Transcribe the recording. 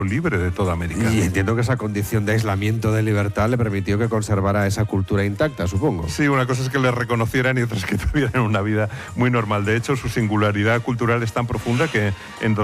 libre de toda América. Y entiendo que esa condición de aislamiento de libertad le permitió que conservara esa cultura intacta, supongo. Sí, una cosa es que le reconocieran y otra es que tuvieran una vida muy normal. De hecho, su singularidad cultural es tan profunda que en